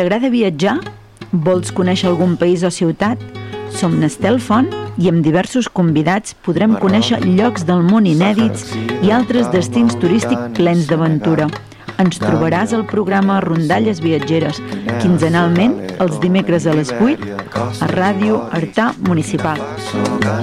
T'agrada viatjar? Vols conèixer algun país o ciutat? Som Nestel Font i amb diversos convidats podrem conèixer llocs del món inèdits i altres destins turístics plens d'aventura. Ens trobaràs al programa Rondalles Viatgeres, quinzenalment els dimecres a les 8 a Ràdio Artà Municipal.